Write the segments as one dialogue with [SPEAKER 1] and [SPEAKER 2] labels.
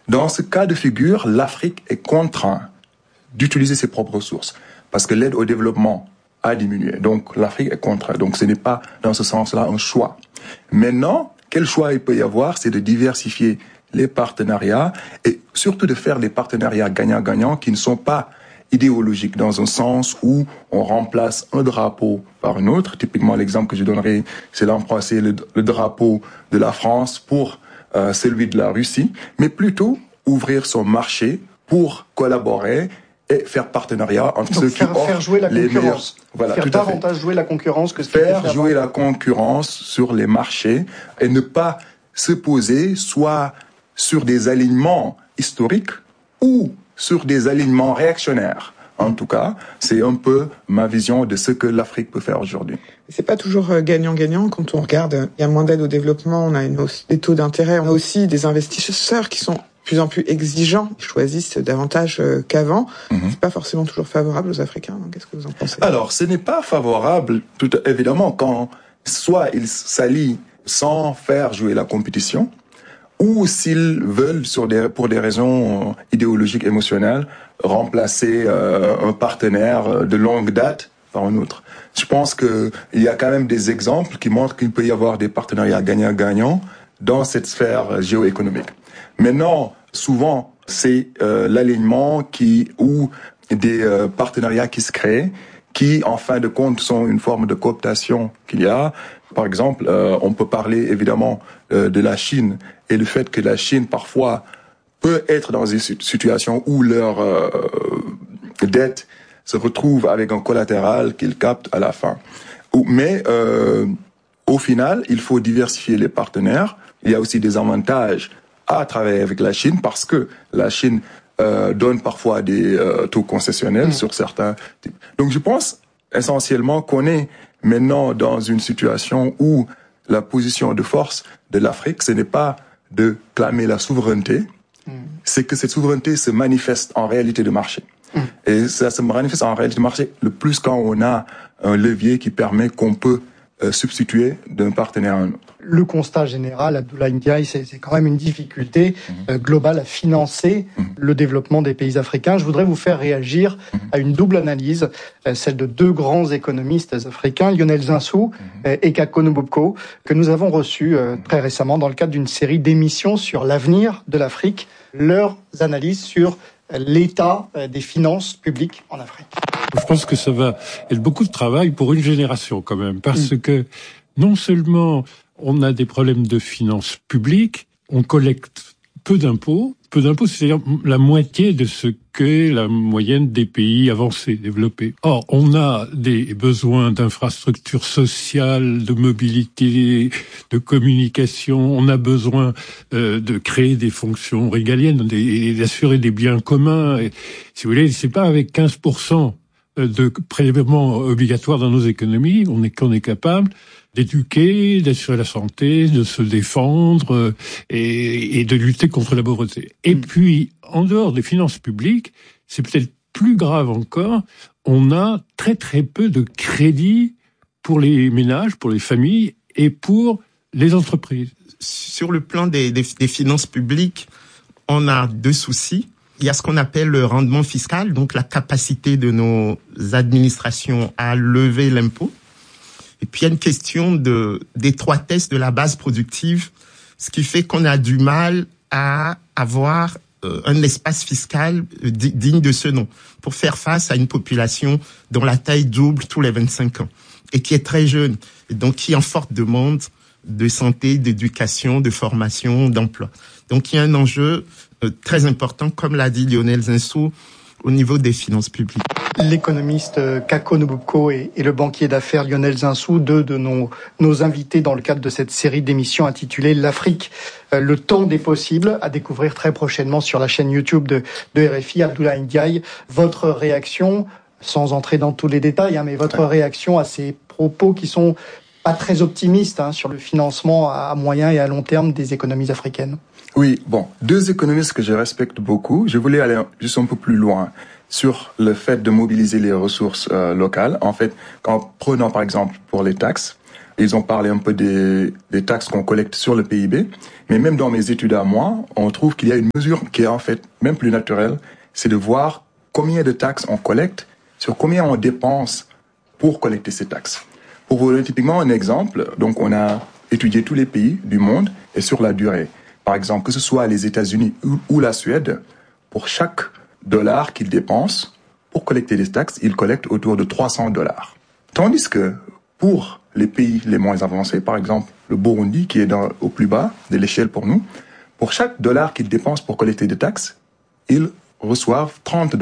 [SPEAKER 1] Dans ce cas de figure, l'Afrique est contrainte d'utiliser ses propres ressources parce que l'aide au développement a diminué. Donc l'Afrique est contrainte. Donc ce n'est pas dans ce sens-là un choix. Maintenant, quel choix il peut y avoir, c'est de diversifier les partenariats et surtout de faire des partenariats gagnant-gagnant qui ne sont pas idéologiques dans un sens où on remplace un drapeau par un autre. Typiquement, l'exemple que je donnerai, c'est d'embrasser le drapeau de la France pour celui de la Russie, mais plutôt ouvrir son marché pour collaborer et faire partenariat entre
[SPEAKER 2] donc
[SPEAKER 1] ceux qui offrent
[SPEAKER 2] faire jouer la
[SPEAKER 1] les
[SPEAKER 2] concurrence.
[SPEAKER 1] meilleurs. Voilà,
[SPEAKER 2] faire
[SPEAKER 1] tout
[SPEAKER 2] davantage jouer la concurrence que ce
[SPEAKER 1] faire jouer la concurrence sur les marchés et ne pas se poser soit sur des alignements historiques ou sur des alignements réactionnaires. En tout cas, c'est un peu ma vision de ce que l'Afrique peut faire aujourd'hui.
[SPEAKER 3] C'est pas toujours gagnant-gagnant quand on regarde. Il y a moins d'aide au développement, on a une hausse des taux d'intérêt, on a aussi des investisseurs qui sont de plus en plus exigeants, qui choisissent davantage qu'avant. C'est pas forcément toujours favorable aux Africains. Qu'est-ce que vous en pensez?
[SPEAKER 1] Alors, ce n'est pas favorable, tout évidemment, quand soit ils s'allient sans faire jouer la compétition, ou s'ils veulent, pour des raisons idéologiques, émotionnelles, remplacer un partenaire de longue date par un autre. Je pense qu'il y a quand même des exemples qui montrent qu'il peut y avoir des partenariats gagnant-gagnant dans cette sphère géoéconomique. Maintenant, souvent, c'est l'alignement ou des partenariats qui se créent, qui, en fin de compte, sont une forme de cooptation qu'il y a. Par exemple, on peut parler évidemment de la Chine et le fait que la Chine, parfois, peut être dans une situation où leur dette se retrouve avec un collatéral qu'ils captent à la fin. Mais au final, il faut diversifier les partenaires. Il y a aussi des avantages à travailler avec la Chine parce que la Chine donne parfois des taux concessionnels sur certains types. Donc je pense essentiellement qu'on est maintenant dans une situation où la position de force de l'Afrique, ce n'est pas de clamer la souveraineté, c'est que cette souveraineté se manifeste en réalité de marché. Et ça se manifeste en réalité de marché le plus quand on a un levier qui permet qu'on peut substituer d'un partenaire à un autre.
[SPEAKER 2] Le constat général, Abdoulaye Ndiaye, c'est quand même une difficulté globale à financer le développement des pays africains. Je voudrais vous faire réagir à une double analyse, celle de deux grands économistes africains, Lionel Zinsou et Kako Noboko, que nous avons reçus très récemment dans le cadre d'une série d'émissions sur l'avenir de l'Afrique, leurs analyses sur l'état des finances publiques en Afrique.
[SPEAKER 4] Je pense que ça va être beaucoup de travail pour une génération quand même, parce que non seulement on a des problèmes de finances publiques, on collecte peu d'impôts, c'est-à-dire la moitié de ce qu'est la moyenne des pays avancés, développés. Or, on a des besoins d'infrastructures sociales, de mobilité, de communication, on a besoin de créer des fonctions régaliennes, d'assurer des biens communs. Et, si vous voulez, c'est pas avec 15% de prélèvements obligatoires dans nos économies qu'on est capable d'éduquer, d'assurer la santé, de se défendre et de lutter contre la pauvreté. Et puis, en dehors des finances publiques, c'est peut-être plus grave encore, on a très très peu de crédits pour les ménages, pour les familles et pour les entreprises.
[SPEAKER 5] Sur le plan des finances publiques, on a deux soucis. Il y a ce qu'on appelle le rendement fiscal, donc la capacité de nos administrations à lever l'impôt. Et puis il y a une question d'étroitesse de la base productive, ce qui fait qu'on a du mal à avoir un espace fiscal digne de ce nom pour faire face à une population dont la taille double tous les 25 ans et qui est très jeune, et donc qui est en forte demande de santé, d'éducation, de formation, d'emploi. Donc il y a un enjeu très important, comme l'a dit Lionel Zinsou, au niveau des finances publiques.
[SPEAKER 2] L'économiste Kako Noboko et le banquier d'affaires Lionel Zinsou, deux de nos invités dans le cadre de cette série d'émissions intitulée L'Afrique, le temps des possibles, à découvrir très prochainement sur la chaîne YouTube de RFI. Abdoulaye Ndiaye, votre réaction, sans entrer dans tous les détails, mais votre réaction à ces propos qui sont pas très optimistes sur le financement à moyen et à long terme des économies africaines.
[SPEAKER 1] Oui, bon, deux économistes que je respecte beaucoup. Je voulais aller juste un peu plus loin sur le fait de mobiliser les ressources locales. En fait, prenant par exemple pour les taxes, Ils ont parlé un peu des taxes qu'on collecte sur le PIB. Mais même dans mes études à moi, on trouve qu'il y a une mesure qui est en fait même plus naturelle. C'est de voir combien de taxes on collecte, sur combien on dépense pour collecter ces taxes. Pour vous donner typiquement un exemple, donc on a étudié tous les pays du monde et sur la durée. Par exemple, que ce soit les États-Unis ou la Suède, pour chaque dollar qu'ils dépensent pour collecter des taxes, ils collectent autour de $300. Tandis que pour les pays les moins avancés, par exemple le Burundi, qui est au plus bas de l'échelle pour nous, pour chaque dollar qu'ils dépensent pour collecter des taxes, ils reçoivent $30.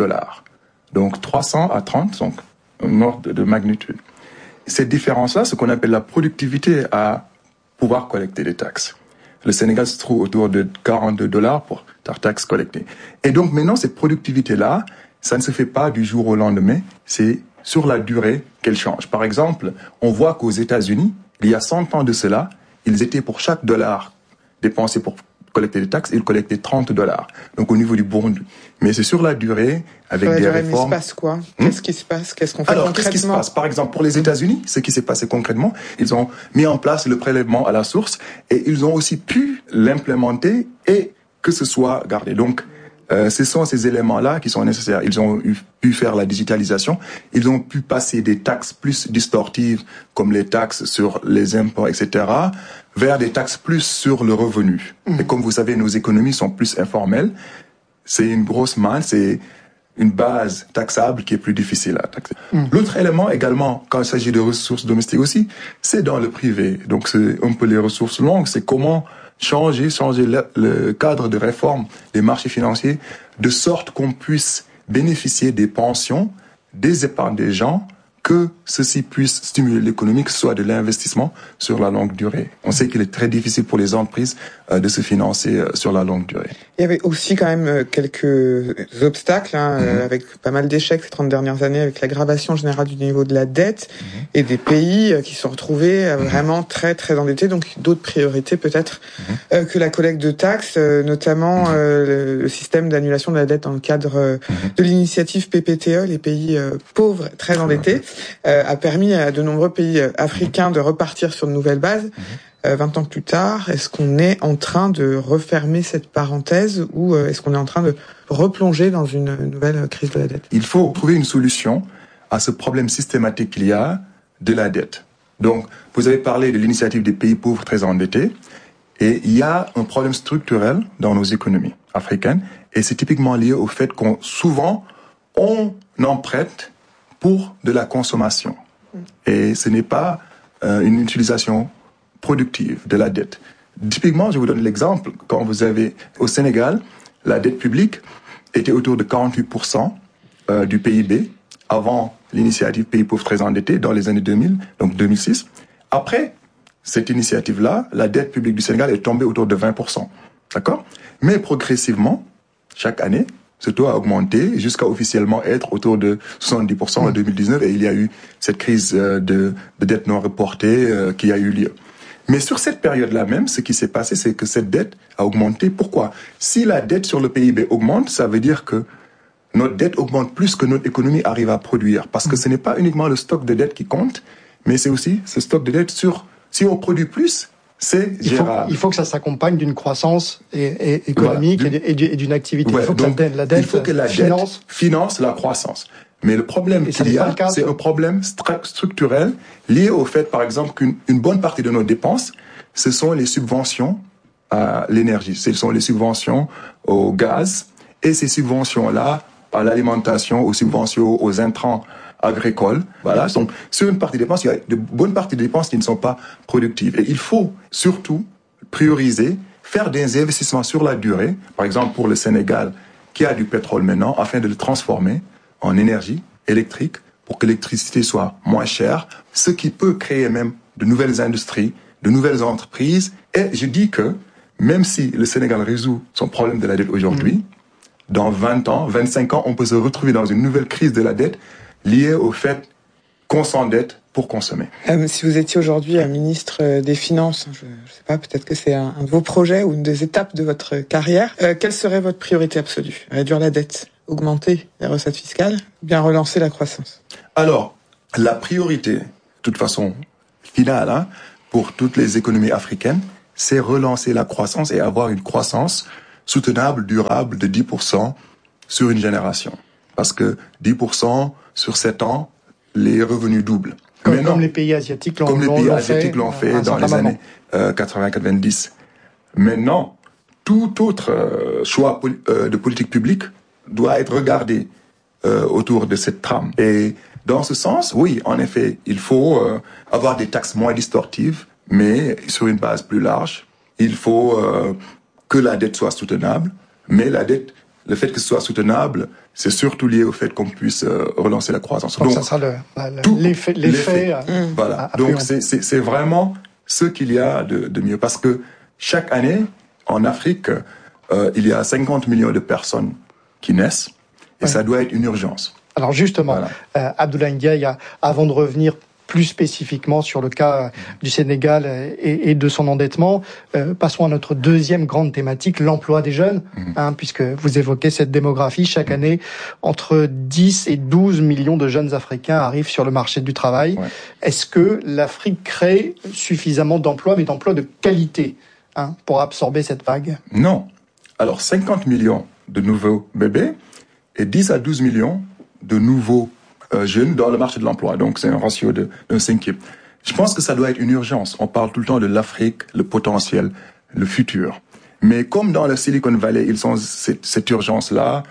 [SPEAKER 1] Donc 300 à 30, donc un ordre de magnitude. Cette différence-là, ce qu'on appelle la productivité à pouvoir collecter des taxes. Le Sénégal se trouve autour de $42 pour la taxe collectée. Et donc maintenant, cette productivité-là, ça ne se fait pas du jour au lendemain, c'est sur la durée qu'elle change. Par exemple, on voit qu'aux États-Unis, il y a 100 ans de cela, ils étaient pour chaque dollar dépensé pour collecter des taxes, ils collectaient $30. Donc au niveau du Burundi. Mais c'est sur la durée, avec des réformes.
[SPEAKER 3] Mais il se passe quoi? Qu'est-ce qui se passe? Qu'est-ce qu'on fait concrètement?
[SPEAKER 1] Qu'est-ce qui se passe? Par exemple, pour les États-Unis, ce qui s'est passé concrètement, ils ont mis en place le prélèvement à la source et ils ont aussi pu l'implémenter et que ce soit gardé. Donc, ce sont ces éléments-là qui sont nécessaires. Ils ont pu faire la digitalisation. Ils ont pu passer des taxes plus distortives, comme les taxes sur les impôts, etc., vers des taxes plus sur le revenu. Et comme vous savez, nos économies sont plus informelles. C'est une grosse manne, c'est une base taxable qui est plus difficile à taxer. L'autre élément également, quand il s'agit de ressources domestiques aussi, c'est dans le privé. Donc c'est un peu les ressources longues, c'est comment changer le cadre de réforme des marchés financiers de sorte qu'on puisse bénéficier des pensions, des épargnes des gens, que ceci puisse stimuler l'économie, que ce soit de l'investissement sur la longue durée. On sait qu'il est très difficile pour les entreprises de se financer sur la longue durée.
[SPEAKER 3] Il y avait aussi quand même quelques obstacles, avec pas mal d'échecs ces 30 dernières années, avec l'aggravation générale du niveau de la dette et des pays qui se sont retrouvés vraiment très très endettés. Donc d'autres priorités peut-être que la collecte de taxes, notamment le système d'annulation de la dette dans le cadre de l'initiative PPTE, les pays pauvres très endettés, a permis à de nombreux pays africains de repartir sur de nouvelles bases. 20 ans plus tard, est-ce qu'on est en train de refermer cette parenthèse ou est-ce qu'on est en train de replonger dans une nouvelle crise de la dette?
[SPEAKER 1] Il faut trouver une solution à ce problème systématique qu'il y a de la dette. Donc, vous avez parlé de l'initiative des pays pauvres très endettés et il y a un problème structurel dans nos économies africaines et c'est typiquement lié au fait qu'on souvent on emprunte pour de la consommation. Et ce n'est pas une utilisation productive de la dette. Typiquement, je vous donne l'exemple, quand vous avez au Sénégal, la dette publique était autour de 48% du PIB avant l'initiative Pays pauvres très endettés dans les années 2000, donc 2006. Après cette initiative-là, la dette publique du Sénégal est tombée autour de 20%. D'accord? Mais progressivement, chaque année, ce taux a augmenté jusqu'à officiellement être autour de 70% en 2019 et il y a eu cette crise de dette non reportée qui a eu lieu. Mais sur cette période-là même, ce qui s'est passé, c'est que cette dette a augmenté. Pourquoi? Si la dette sur le PIB augmente, ça veut dire que notre dette augmente plus que notre économie arrive à produire. Parce que ce n'est pas uniquement le stock de dette qui compte, mais c'est aussi ce stock de dette sur... Si on produit plus, c'est gérable.
[SPEAKER 2] Il faut que ça s'accompagne d'une croissance économique et d'une activité.
[SPEAKER 1] Ouais,
[SPEAKER 2] il faut
[SPEAKER 1] donc,
[SPEAKER 2] que la dette
[SPEAKER 1] finance la croissance. Mais le problème qu'il y a, c'est un problème structurel lié au fait, par exemple, qu'une bonne partie de nos dépenses, ce sont les subventions à l'énergie, ce sont les subventions au gaz, et ces subventions-là à l'alimentation, aux subventions aux intrants agricoles. Voilà. Donc, sur une partie des dépenses, il y a de bonnes parties des dépenses qui ne sont pas productives. Et il faut surtout prioriser, faire des investissements sur la durée, par exemple pour le Sénégal, qui a du pétrole maintenant, afin de le transformer en énergie électrique pour que l'électricité soit moins chère, ce qui peut créer même de nouvelles industries, de nouvelles entreprises. Et je dis que même si le Sénégal résout son problème de la dette aujourd'hui, dans 20 ans, 25 ans, on peut se retrouver dans une nouvelle crise de la dette liée au fait qu'on s'endette pour consommer.
[SPEAKER 3] Si vous étiez aujourd'hui un ministre des Finances, je ne sais pas, peut-être que c'est un de vos projets ou une des étapes de votre carrière, quelle serait votre priorité absolue? Réduire la dette, augmenter les recettes fiscales, ou bien relancer la croissance?
[SPEAKER 1] Alors, la priorité, de toute façon, final pour toutes les économies africaines, c'est relancer la croissance et avoir une croissance soutenable, durable de 10% sur une génération. Parce que 10% sur 7 ans, les revenus doublent.
[SPEAKER 2] Comme les pays asiatiques l'ont fait
[SPEAKER 1] dans les années 80-90. Maintenant, tout autre choix de politique publique doit être regardé autour de cette trame. Et dans ce sens, oui, en effet, il faut avoir des taxes moins distorsives, mais sur une base plus large. Il faut que la dette soit soutenable, mais la dette, le fait que ce soit soutenable, c'est surtout lié au fait qu'on puisse relancer la croissance.
[SPEAKER 2] Donc ça sera l'effet.
[SPEAKER 1] Voilà. Donc c'est vraiment ce qu'il y a de mieux, parce que chaque année en Afrique, il y a 50 millions de personnes qui naissent, et ça doit être une urgence.
[SPEAKER 2] Alors justement, voilà. Abdoulaye Ndiaye, avant de revenir plus spécifiquement sur le cas du Sénégal et de son endettement, passons à notre deuxième grande thématique, l'emploi des jeunes, puisque vous évoquez cette démographie. Chaque année, entre 10 et 12 millions de jeunes Africains arrivent sur le marché du travail. Ouais. Est-ce que l'Afrique crée suffisamment d'emplois, mais d'emplois de qualité, pour absorber cette vague?
[SPEAKER 1] Non. Alors, 50 millions de nouveaux bébés et 10 à 12 millions de nouveaux jeunes dans le marché de l'emploi. Donc, c'est un ratio d'un cinquième. Je pense que ça doit être une urgence. On parle tout le temps de l'Afrique, le potentiel, le futur. Mais comme dans le Silicon Valley, ils ont cette urgence-là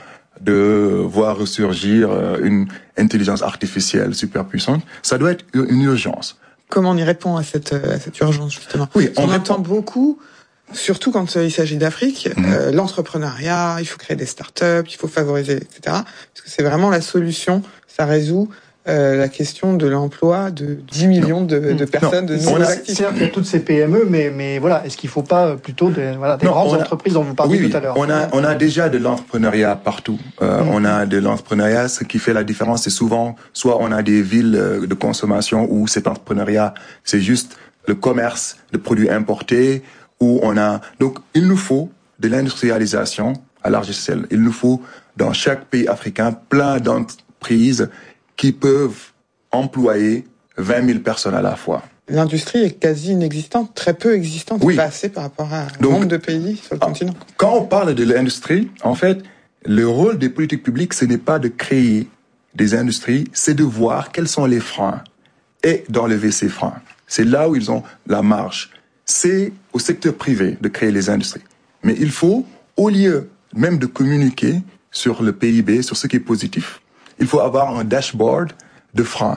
[SPEAKER 1] de voir ressurgir une intelligence artificielle super puissante, ça doit être une urgence.
[SPEAKER 3] Comment on y répond à cette urgence, justement? Oui, on entend beaucoup, surtout quand il s'agit d'Afrique, l'entrepreneuriat, il faut créer des startups, il faut favoriser, etc. Parce que c'est vraiment la solution. Ça résout la question de l'emploi de 10 millions de personnes, de nouveaux actifs.
[SPEAKER 2] Certes, il y a toutes ces PME, mais voilà, est-ce qu'il ne faut pas plutôt des grandes entreprises dont vous parliez tout à l'heure?
[SPEAKER 1] On a déjà de l'entrepreneuriat partout. On a de l'entrepreneuriat. Ce qui fait la différence, c'est souvent, soit on a des villes de consommation où cet entrepreneuriat, c'est juste le commerce de produits importés, où on a... Donc, il nous faut de l'industrialisation à large échelle. Il nous faut, dans chaque pays africain, plein d'entreprises qui peuvent employer 20 000 personnes à la fois.
[SPEAKER 3] L'industrie est quasi inexistante, très peu existante, pas assez par rapport au nombre de pays sur le continent.
[SPEAKER 1] Quand on parle de l'industrie, en fait, le rôle des politiques publiques, ce n'est pas de créer des industries, c'est de voir quels sont les freins et d'enlever ces freins. C'est là où ils ont la marge. C'est au secteur privé de créer les industries. Mais il faut, au lieu même de communiquer sur le PIB, sur ce qui est positif, il faut avoir un dashboard de freins.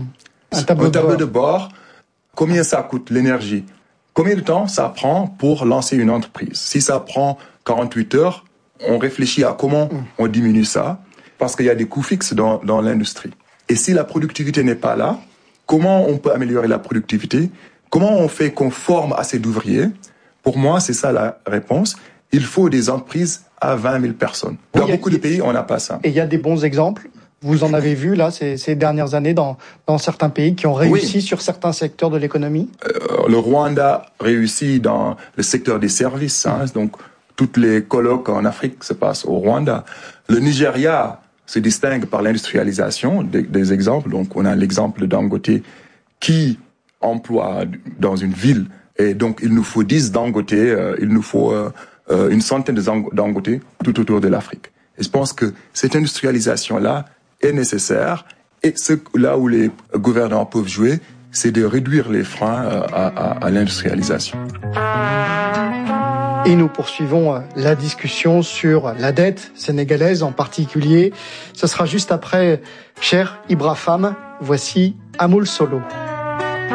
[SPEAKER 1] Un tableau de bord. Combien ça coûte l'énergie? Combien de temps ça prend pour lancer une entreprise? Si ça prend 48 heures, on réfléchit à comment on diminue ça, parce qu'il y a des coûts fixes dans l'industrie. Et si la productivité n'est pas là, comment on peut améliorer la productivité? Comment on fait qu'on forme assez d'ouvriers? Pour moi, c'est ça la réponse. Il faut des entreprises à 20 000 personnes. Dans beaucoup de pays, on n'a pas ça.
[SPEAKER 2] Et il y a des bons exemples? Vous en avez vu, là, ces dernières années, dans certains pays qui ont réussi sur certains secteurs de l'économie?
[SPEAKER 1] Le Rwanda réussit dans le secteur des services. Donc, toutes les colloques en Afrique se passent au Rwanda. Le Nigeria se distingue par l'industrialisation, des exemples. Donc, on a l'exemple de Dangote qui emploie dans une ville. Et donc, il nous faut 10 Dangote, il nous faut une centaine de Dangote tout autour de l'Afrique. Et je pense que cette industrialisation-là est nécessaire. Et là où les gouvernants peuvent jouer, c'est de réduire les freins à l'industrialisation.
[SPEAKER 2] Et nous poursuivons la discussion sur la dette sénégalaise en particulier. Ce sera juste après Cher Ibra Fam. Voici Amoul Solo.